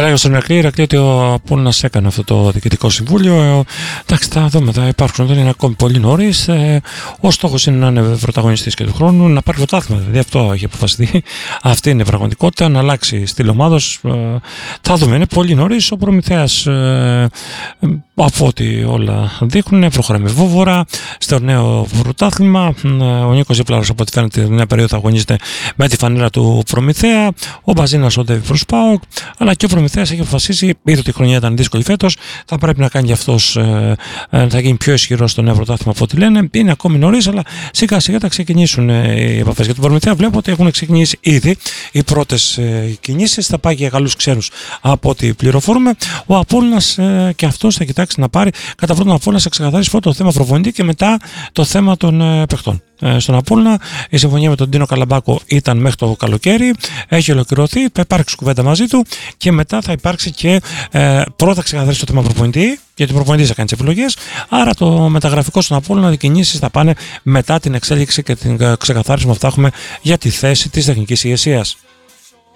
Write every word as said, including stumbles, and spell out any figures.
Έλεγα στον Ηρακλή, Ηρακλή ότι ο Απόλλωνας έκανε αυτό το διοικητικό συμβούλιο. Ε, εντάξει, θα δούμε, θα υπάρξουν, δεν είναι ακόμη πολύ νωρίς. Ε, ο στόχος είναι να είναι πρωταγωνιστής και του χρόνου, να πάρει πρωτάθλημα. Δηλαδή αυτό έχει αποφασιστεί. Αυτή είναι η πραγματικότητα, να αλλάξει στυλ ομάδος. Ε, θα δούμε, είναι πολύ νωρίς. Ο Προμηθέας, ε, από ό,τι όλα δείχνουν, προχωράει με βόβορα στο νέο πρωτάθλημα. Ο Νίκος Ζιπλάρος, από ό,τι φαίνεται, την νέα περίοδο θα αγωνίζεται με τη φανέλα του Προμηθέα. Ο Μπαζίνας οδεύει προς ΠΑΟΚ, αλλά και ο Προμηθέας έχει αποφασίσει, είδε ότι η χρονιά ήταν δύσκολη φέτος, θα πρέπει να κάνει και αυτός, ε, ε, θα γίνει πιο ισχυρός στο νέο πρωτάθλημα από ό,τι λένε. Είναι ακόμη νωρίς, αλλά σιγά σιγά θα ξεκινήσουν ε, οι επαφές. Για τον Προμηθέα βλέπω ότι έχουν ξεκινήσει ήδη οι πρώτες ε, κινήσεις, θα πάει και για καλούς ξένους από ό,τι πληροφορούμε. Ο Απόλλωνας ε, και αυτός θα κοιτάξει να πάρει κατά πρώτον Απόλλωνας, θα ξεκαθαρίσει πρώτο το θέμα προπονητή και μετά το θέμα των ε, παιχτών. Στον Απόλλωνα η συμφωνία με τον Ντίνο Καλαμπάκο ήταν μέχρι το καλοκαίρι, έχει ολοκληρωθεί, θα υπάρξει κουβέντα μαζί του και μετά θα υπάρξει και ε, πρώτα ξεκαθαρίσει το θέμα προπονητή, γιατί ο προπονητής θα κάνει τις επιλογές, άρα το μεταγραφικό στον Απόλλωνα, οι κινήσεις θα πάνε μετά την εξέλιξη και την ξεκαθάριση που θα έχουμε για τη θέση της τεχνικής ηγεσίας.